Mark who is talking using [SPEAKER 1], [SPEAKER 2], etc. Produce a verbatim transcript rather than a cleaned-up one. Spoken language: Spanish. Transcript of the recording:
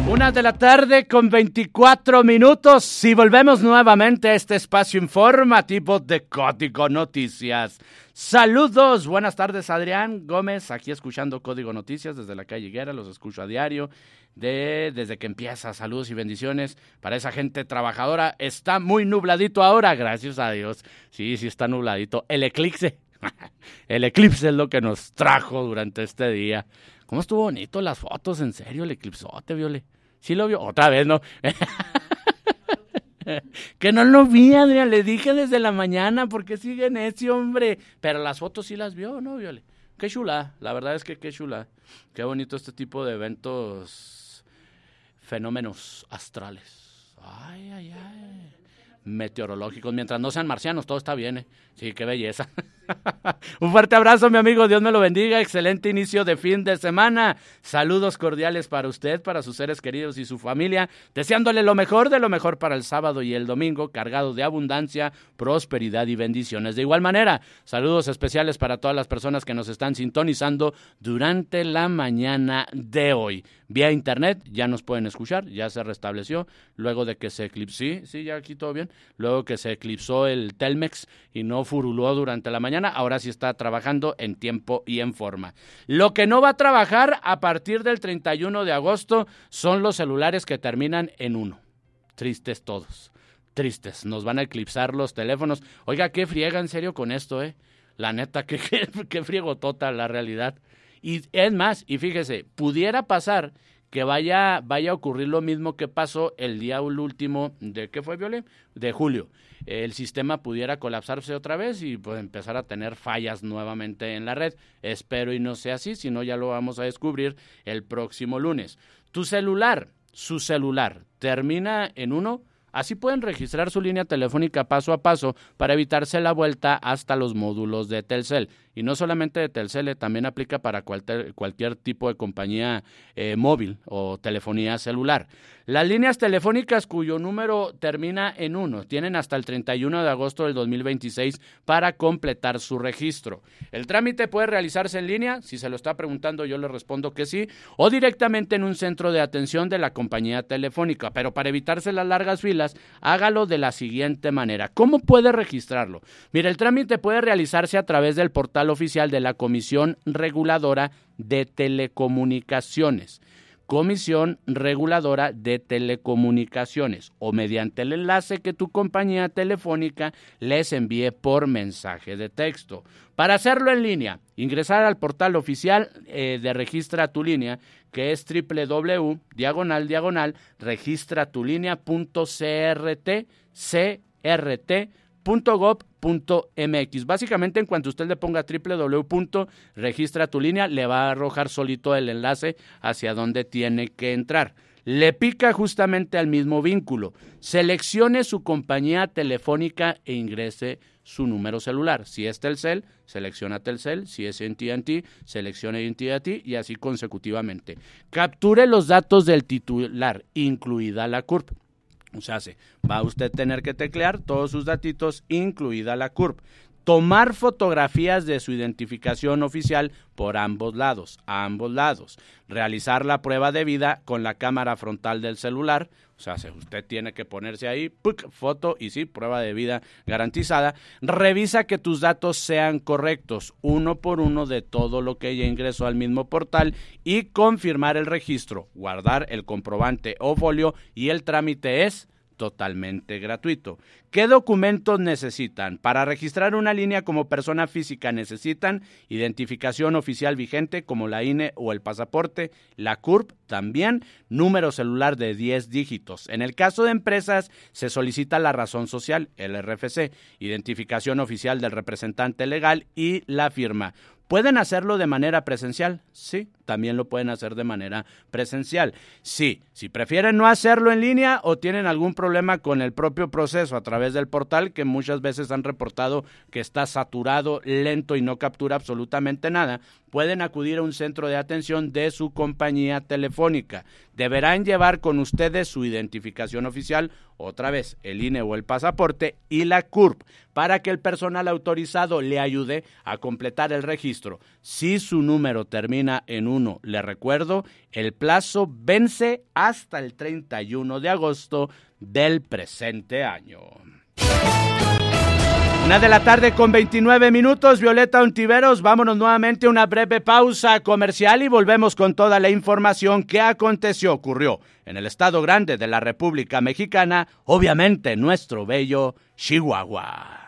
[SPEAKER 1] Una de la tarde con veinticuatro minutos y volvemos nuevamente a este espacio informativo de Código Noticias. Saludos, buenas tardes, Adrián Gómez, aquí escuchando Código Noticias desde la calle Higuera, los escucho a diario, de, desde que empieza. Saludos y bendiciones para esa gente trabajadora. Está muy nubladito ahora, gracias a Dios. Sí, sí está nubladito. El eclipse, el eclipse es lo que nos trajo durante este día. ¿Cómo estuvo bonito las fotos? En serio, el eclipsote, Viole. ¿Sí lo vio? Otra vez, ¿no? Que no lo vi, Adrián. Le dije desde la mañana, porque sigue necio, hombre. Pero las fotos sí las vio, ¿no, Viole? Qué chula. La verdad es que qué chula. Qué bonito este tipo de eventos, fenómenos astrales. Ay, ay, ay. Meteorológicos. Mientras no sean marcianos, todo está bien, ¿eh? Sí, qué belleza. Un fuerte abrazo, mi amigo. Dios me lo bendiga. Excelente inicio de fin de semana. Saludos cordiales para usted, para sus seres queridos y su familia. Deseándole lo mejor de lo mejor para el sábado y el domingo, cargado de abundancia, prosperidad y bendiciones. De igual manera, saludos especiales para todas las personas que nos están sintonizando durante la mañana de hoy. Vía internet, ya nos pueden escuchar, ya se restableció, luego de que se eclipsó, sí, sí, ya aquí todo bien, luego que se eclipsó el Telmex y no furuló durante la mañana, ahora sí está trabajando en tiempo y en forma. Lo que no va a trabajar a partir del treinta y uno de agosto son los celulares que terminan en uno. Tristes todos, tristes, nos van a eclipsar los teléfonos. Oiga, qué friega en serio con esto, eh, la neta, qué, qué, qué friegotota la realidad. Y es más, y fíjese, pudiera pasar que vaya, vaya a ocurrir lo mismo que pasó el día último de, ¿qué fue, Viole? De julio. El sistema pudiera colapsarse otra vez y pues empezar a tener fallas nuevamente en la red. Espero y no sea así, si no ya lo vamos a descubrir el próximo lunes. Tu celular, su celular, termina en uno. Así pueden registrar su línea telefónica paso a paso para evitarse la vuelta hasta los módulos de Telcel. Y no solamente de Telcel, también aplica para cualquier, cualquier tipo de compañía eh, móvil o telefonía celular. Las líneas telefónicas cuyo número termina en uno tienen hasta el treinta y uno de agosto del dos mil veintiséis para completar su registro. El trámite puede realizarse en línea, si se lo está preguntando yo le respondo que sí, o directamente en un centro de atención de la compañía telefónica, pero para evitarse las largas filas, hágalo de la siguiente manera. ¿Cómo puede registrarlo? Mire, el trámite puede realizarse a través del portal oficial de la Comisión Reguladora de Telecomunicaciones. Comisión Reguladora de Telecomunicaciones o mediante el enlace que tu compañía telefónica les envíe por mensaje de texto. Para hacerlo en línea, ingresar al portal oficial eh, de Registra tu Línea, que es doble u doble u doble u punto diagonal diagonal registratulinea.crt crt punto gov punto mx. Básicamente, en cuanto usted le ponga doble u doble u doble u punto registra tu línea, le va a arrojar solito el enlace hacia donde tiene que entrar. Le pica justamente al mismo vínculo. Seleccione su compañía telefónica e ingrese su número celular. Si es Telcel, selecciona Telcel. Si es A T and T, seleccione A T and T y así consecutivamente. Capture los datos del titular, incluida la C U R P. O sea, va usted a tener que teclear todos sus datitos, incluida la C U R P. Tomar fotografías de su identificación oficial por ambos lados, a ambos lados. Realizar la prueba de vida con la cámara frontal del celular. O sea, usted tiene que ponerse ahí, ¡puc!, foto y sí, prueba de vida garantizada. Revisa que tus datos sean correctos, uno por uno de todo lo que ya ingresó al mismo portal y confirmar el registro, guardar el comprobante o folio y el trámite es totalmente gratuito. ¿Qué documentos necesitan? Para registrar una línea como persona física necesitan identificación oficial vigente como la I N E o el pasaporte, la C U R P también, número celular de diez dígitos. En el caso de empresas se solicita la razón social, el R F C, identificación oficial del representante legal y la firma. ¿Pueden hacerlo de manera presencial? Sí, también lo pueden hacer de manera presencial. Sí, si prefieren no hacerlo en línea o tienen algún problema con el propio proceso a través del portal, que muchas veces han reportado que está saturado, lento y no captura absolutamente nada, pueden acudir a un centro de atención de su compañía telefónica. deberán llevar con ustedes su identificación oficial, otra vez el I N E o el pasaporte y la C U R P, para que el personal autorizado le ayude a completar el registro. Si su número termina en uno, le recuerdo, el plazo vence hasta el treinta y uno de agosto del presente año. Una de la tarde con veintinueve minutos, Violeta Ontiveros, vámonos nuevamente a una breve pausa comercial y volvemos con toda la información que aconteció, ocurrió en el Estado Grande de la República Mexicana, obviamente nuestro bello Chihuahua.